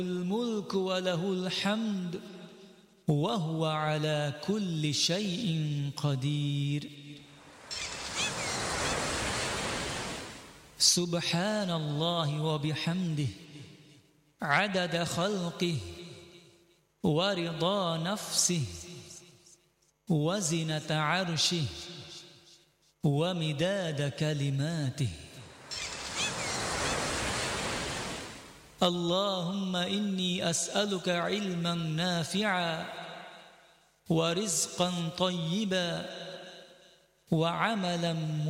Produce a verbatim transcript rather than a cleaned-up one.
الملك وله الحمد وهو على كل شيء قدير. سبحان الله وبحمده عدد خلقه ورضا نفسه وزنة عرشه ومداد كلماته. اللهم إني أسألك علما نافعا ورزقا طيبا وعملا